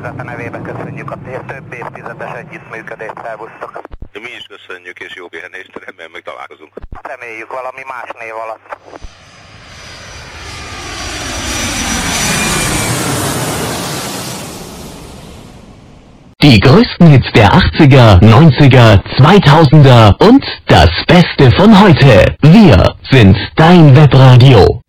Önkormányzata nevébe köszönjük a több évtizedes együttműködést, szervusztok. Mi is köszönjük, és jó pihenést, remélem meg találkozunk. Reméljük valami más név alatt. Die größten Hits der 80er, 90er, 2000er und das Beste von heute. Wir sind dein Webradio.